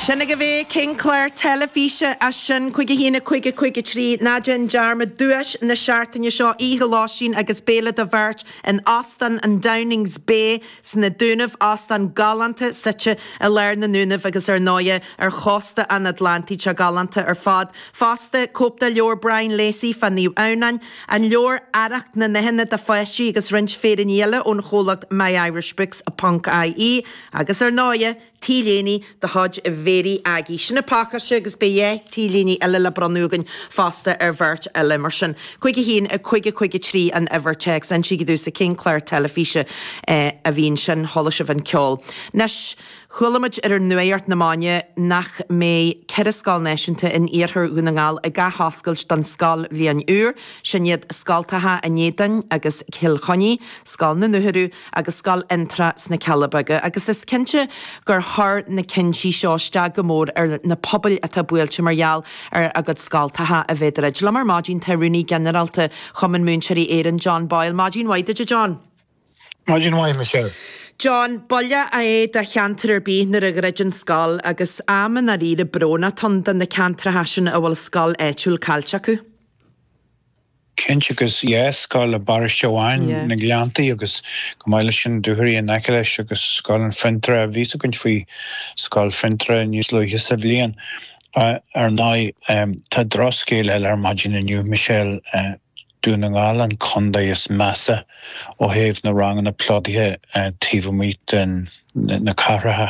Sinna go bhé King Clair telefíse a sin chuige hína chuige trí náidean dearma dúis na seaartainne seo íghalásín agus béle a bhirt in Aston and Downings Bay san na dúnamh Aston galanta site a leir na núnamh agus náide chosta an Atlantic a galanta fad fásta cópta leor Brian Lacey fan níú annain an leor aracht na nehanna de foiisí agus rint féidir níile ón cholacht My Irish Books a punk IE agus náide tíléní de hod a very agi. Sinna pácaise agus bé tíléní eile le branúgan fásta bhirt eile mar sin. Chuige hín a chuige trí an Evertex an si dús a King Clair telefíse a bhín sin thola se van ceol. Nes chulamid nuéart na máine nach mé ceirascáil neisiúnta in iarthar únagáil a ga hascailt don scáil bhíon úr, sin iad scáiltathe a nédain agus cilchoní, scáil na nuthirú agus scáil intra sna Calabaga. Agus is cinnte gur thar na cinsí seo steag go mór na pobl atá buailte margheall agad scáiltathe a bhéidir. Le mar máidín teirúní generalta chuman múnseirí éan John Boyle. Máidín waide John? Máidín waide, Michelle. John, bolle a de cheantar bí na rigreidin scáil agus aman a ríre brona tonda na ceantra hasin a bhfuil scáil éitiúil cailte acu? Cinse agus scáil a baristeáin na gleantaí agus go maiile sin dúthirí an eiceile agus scáil an fintre a bhís agan faoi scáil fintre níos luchas a bhliain ná tá droscéil eile ar maidin aniu Michelle dúnagáil an condaí is measa ó héamh na rangan na plódaithe tíomhmít na carrathe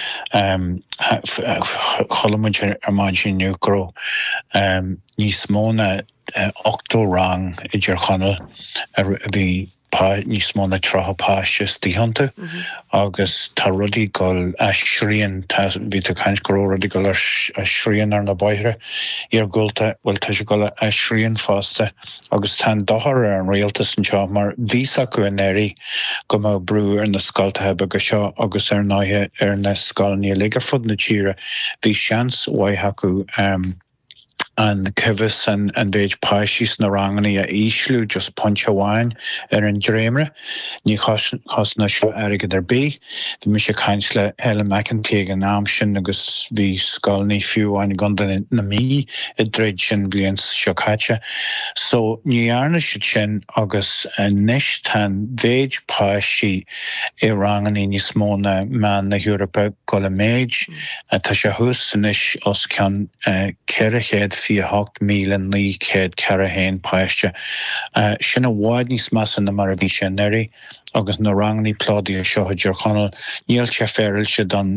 cholamid ar maidin aniu gro níos móna 8 rang I dtíor chonal a bhí níos móna trotha páistes tíhananta agus tá rudí goil srían bhí tá caint go rudí goil srían ar na baithre ar gúilta bhfuil tá sé goil srían fásta agus tá dothar ar an réaltas an seo mar bhís acu in éirí go má brú ar na scáiltathe beaga seo agus ar náthe ar na scáilní ligar fud na tíre bhí seans waithe acu an cefis an bhéid páisís na ranganí a íslú just ponte bháin ar an dréimre. Ní chosna seo airigad ar bí. Bhí mi sé caint le Helen McEntee an am sin agus bhí scáilní fiúháin gandan na mí I dréid sin blion seo caite. So ní airne sé sin agus níos tan bhéid páisí I ranganí níos móna man na Europa go le méid tá sé hús níos os cean ceirichéad 4,900 carahéin páiste. Sinna bháid níos measa na mar a bhí sin éirí agus na ranganí plódaí seo idir chonal níl sé féireail se don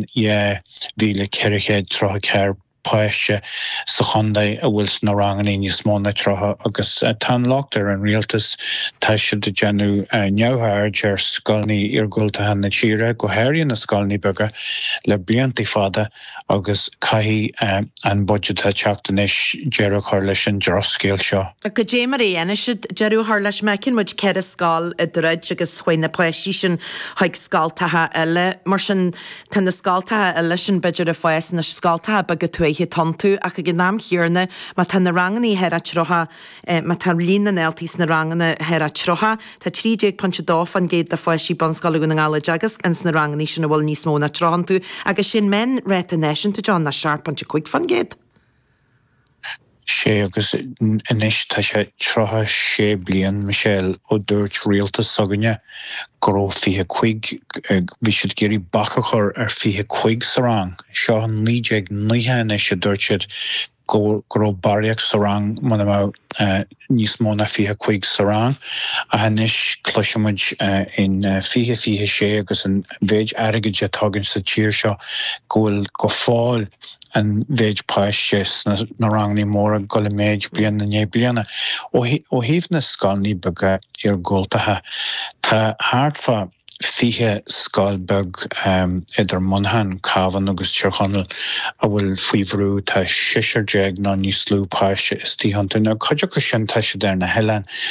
1,430 páiste sa chondaí a bhfuil na ranganí níos móna trotha agus tá locht ar an rialtas tá sé de genú neamhthir ar scáilní ar gúiltathe na tíre go háiríonn na scáilní beaga le bliantí fada agus caithí an budgetá teachtanis dearú chuir leis an droscéil seo. A go dé mar éana siad dearú chuir leis mecin muid ceir a scáil a droid agus chuin na pleisí sin haig scáiltathe eile mar sin tá na scáiltathe eile sin beidir a foias na scáiltathe beaga tú tantu ach go nám hiorne má tá na ranganí her a trocha má tá lína neltís na rangana her a trocha tá 3.2 an géad de foiisí banscáil go na gála agus an na ranganí sin bhfuil níos móna trohanú agus sin men réta nation to John na sharp.5 fan géad. Sé agus inis tá sé trotha sé blian Michelle ó dúirt rialtas saganne go 25 bhí siad géirí bacha chur ar 25 sa rang. Seo an 9 is sé dúirt siad go bariaach sa rang man níos móna 25 sa rang a hanis cluisimuid in 25 agus an bhéid airigid a tugann sa tír seo go fáil an bhéid páistes na rangní móra go le méid blian na 9 bliana ó híomh na scáilní beaga ar gúiltathe tá háartfa fiche scáilbeag idir munhan cavan agus tíorchonal a bhfuil faoihrú tá 6 ná níos lú páiste is tíhananta na chuideach sin tá sé dar na heileán